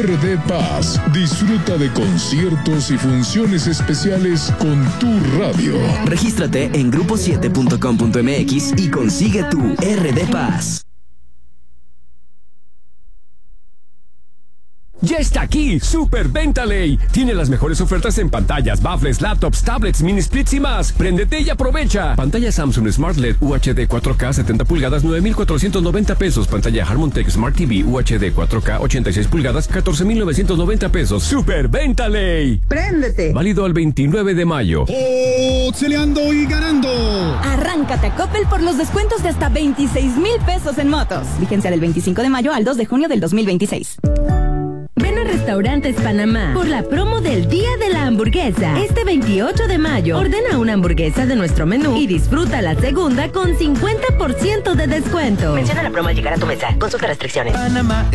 RD Paz. Disfruta de conciertos y funciones especiales con tu radio. Regístrate en grupo7.com.mx y consigue tu RD Paz. Ya está aquí, Super Venta Ley. Tiene las mejores ofertas en pantallas, baffles, laptops, tablets, mini splits y más. Préndete y aprovecha. Pantalla Samsung Smart LED UHD 4K 70 pulgadas, 9,490 pesos. Pantalla Harmon-Tech Smart TV UHD 4K 86 pulgadas, 14,990 pesos. Super Venta Ley. Préndete. Válido al 29 de mayo. ¡Celeando y ganando! Arráncate a Coppel por los descuentos de hasta 26,000 pesos en motos. Vigencia del 25 de mayo al 2 de junio del 2026. Ven a Restaurantes Panamá por la promo del Día de la Hamburguesa. Este 28 de mayo, ordena una hamburguesa de nuestro menú y disfruta la segunda con 50% de descuento. Menciona la promo al llegar a tu mesa. Consulta restricciones. Panamá